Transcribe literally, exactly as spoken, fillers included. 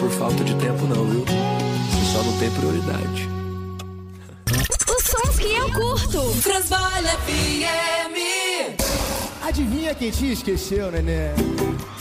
por falta de tempo não, viu? Você só não tem prioridade. Os sons que eu curto. Transvalha F M. Adivinha quem te esqueceu, neném?